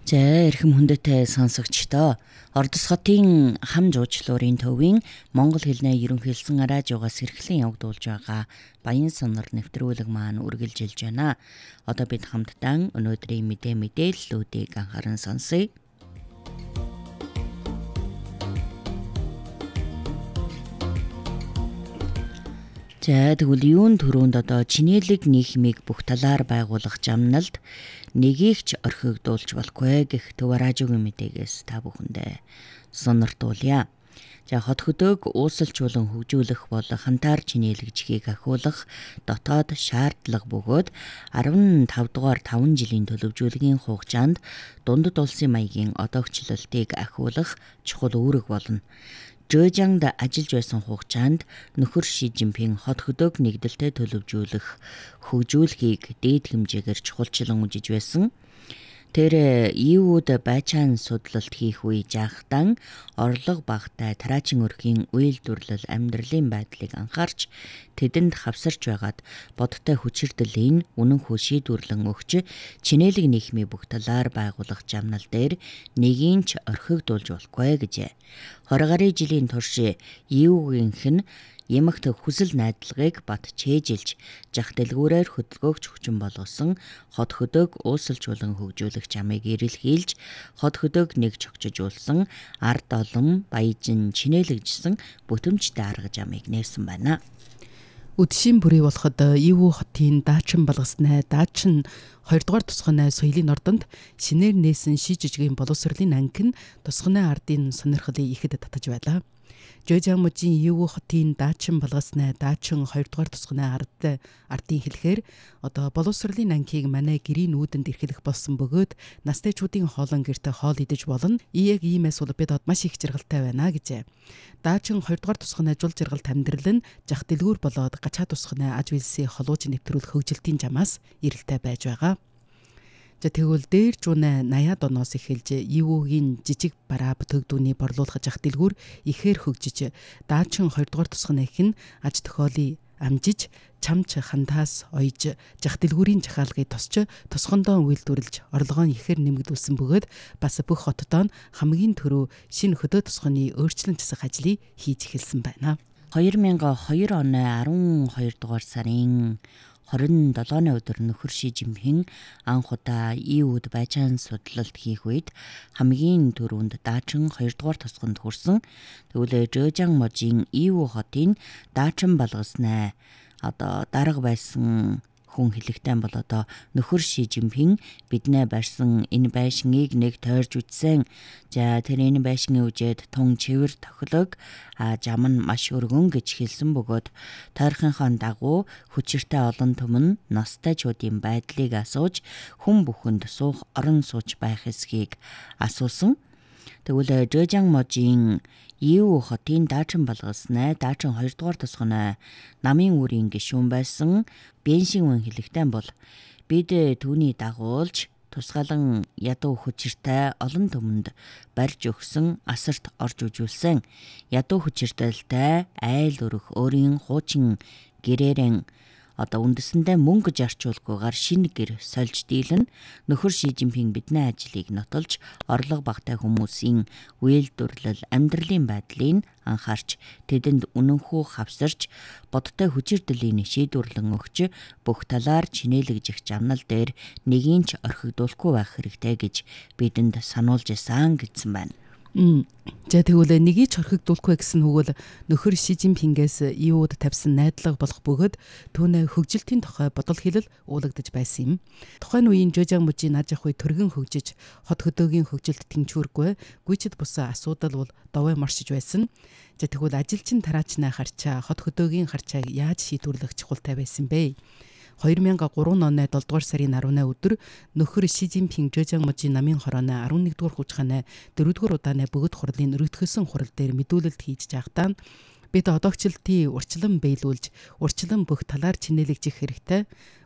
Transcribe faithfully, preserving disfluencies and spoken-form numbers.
За эрхэм хүндэтэй сонсогчдоо Ордос хотын хам жуучлуурын төвийн Монгол хэлний ерөнхийлсэн радиогоос эрхлэн явагдуулж байгаа Баян сонор нэвтрүүлэг маань үргэлжилж байна. Одоо бид хамтдаа өнөөдрийн мэдээ мэдээллүүдийг анхааран сонсъё. За тэгвэл юун төрөнд одоо чинэлэг нийгмийг бүх талаар байгуулах жамналд нэгийг ч орхигдуулж болохгүй гэх төв радиогийн мэдээгээс та бүхэндээ сонирдуулъя. За хот хөдөг уусалжуулан хөгжүүлэх бол хантаар чинэлэгжихийг ахиулах дотоод шаардлага бөгөөд арван тав дугаар таван жилийн төлөвжүүлгийн хугацаанд дундад улсын маягийн одоогчлолтыг ахиулах чухал үүрэг болно. Жожингд ажиллаж байсан хугацаанд нөхөр Ши Жинпин хот хөдөг нэгдэлтэй төлөвжүүлэх хөгжүүлэхийг дээд хэмжээгээр чухалчлан үзэж байсан. Тэр и юуд байцаан судлалт хийх үе жаахтан орлого багтай тараачин өрхийн үйлдвэрлэл амьдралын байдлыг анхаарч тэдэнд хавсарч байгаад бодтой хүчирдэлийн үнэнхүү шийдвэрлэн өгч чинэлэг нийгмийн бүх талаар байгуулах жамнал дээр нэгийг ч орхигдуулж болохгүй гэжээ. Хорь гаруй жилийн турш и юугийнх нь Ямагт хүсэл найдлагыг бат чээжилж жах дэлгүүрээр хөдөлгөөгч хүчин болгосон хот хөдөг уусалжуулан хөгжүүлэх замыг эрэлхийлж хот хөдөг нэг чогчжуулсан ард олон баяжин чинэлэгжсэн бүтэмжтэй арга замыг нээсэн байна. Үдшийн бүрий болоход Ивүү хотын даачан балгаснай даачан хоёрдугаар тусганы соёлын ордонд шинээр нээсэн Ши жижигэн боловсролын анги нь тусганы ардын сонирхлыг ихэд татаж байлаа. Жожингмужийн Ивүү хотын даачан балгаснай даачан хоёрдугаар тусганы ард ардын хэлэхээр одоо боловсролын ангийг манай гэрийн нүүдэнд эрхлэх болсон бөгөөд настайчуудын хоолон гэрте хоол идэж болно. Ийэг иймээс бол бид маш их жаргалтай байна гэжээ. Даачан хоёрдугаар тусганы жул жаргалт амьдрал нь жах дэлгүүр болоод гачаа тусганы аж үйлсийн холууж нэвтрүүлэх хөгжилтийн жамаас эрэлтэй байж байгаа. За тэгвэл дээр жуунаа наяад оноос эхэлж Ивүүгийн жижиг бараа бүтэгдүүний борлуулах жах дэлгүүр ихээр хөгжиж даачан хоёрдугаар тусганы хэн аж тохиолыг амжиж чамч хандаас ойж жах дэлгүүрийн жахаалгыг тосч тосгондоо үйлдвэрлэж орлогоо ихээр нэмэгдүүлсэн бөгөөд бас бүх хотдоо хамгийн түрүү шинэ хөдөө тосгоны өөрчлөн засах ажлыг хийж эхэлсэн байна. хоёр мянган хоёр оны арван хоёр дугаар сарын хорин долооны өдөр нөхөр Ши Жинпин анх удаа и юуд байцаан судлалт хийх үед хамгийн түрүүнд даачан хоёрдугаар тосгонд хүрсэн. Тэгвэл Жожингмужийн и юу хотын даачан балгаснай одоо дарга байсан хүн хэлэхтэй бол одоо нөхөр Ши Жинпин биднээ барьсан энэ байшиныг нэг тойрж үтсэн. За тэр энэ байшингийн үжээд тун чивэр тохилог а жам нь маш өргөн гэж хэлсэн бөгөөд тойрхынхаа дагуу хүчиртэй олон түмэн настайчуудын байдлыг асууж хүн бүхэнд суух орон сууч байх эсхийг асуусан. Тэгвэл Жожингмужийн и юу хотын даачан балгаснай даачан хоёрдугаар тусганы намын үрийн гишүүн байсан Беншин хэлэхтэй бол бид түүний дагуулж тусгаалan ядуу хүчиртэй олон түмэнд барьж өгсөн асарт орж үжүүлсэн. Ядуу хүчиртэйлтэй айл өрөх өөрийн хуучин гэрээрэн одоо үндэсэндээ мөнгө зарчуулгүйгээр шинэ гэр сольж дийлэн нөхөр Ши Жинпин бидний ажлыг нотолж орлого багтай хүмүүсийн үйлдвэрлэл амьдралын байдлыг анхаарч тэдэнд үнэнхүү хавсарч бодтой хүчирдэлийн шийдвэрлэн өгч бүх талаар чинэлэгжих жамнал дээр нэгийг ч орхигдуулахгүй байх хэрэгтэй гэж бидэнд сануулж исэн гэсэн байна. За тэгвэл нэгийг ч орхигдуулахгүй гэсэн үг бол нөхөр Ши Жинпингээс и юуд тавьсан найдлага болох бөгөөд түүнээ хөгжилтийн тухай бодол хэлэл уулагдаж байсан юм. Тухайн үеийн Жожингмужийн аж ахуй төргөн хөгжиж хот хөдөөгийн хөгжилт тэнцвэргүй гүйцэд бусан асуудал бол довой маршиж байсан. За тэгвэл ажилчин тараачнаа харчаа хот хөдөөгийн харчааг яаж шийдвэрлэх чухалтай байсан бэ? хоёр мянган гурван оны долдугаар сарын арваны өдөр нөхөр Ши Жинпин Жожингмужийн намын хорооны арван нэгдүгээр хугацааны дөрөвдүгээр удааны бөгөөд хурлын өргөдгсөн хурал дээр мэдүүлэлт хийж байхдаа бид одоогчлолтын урьдчилан биелүүлж урьдчилан бүх талаар чинэлэгжих хэрэгтэй.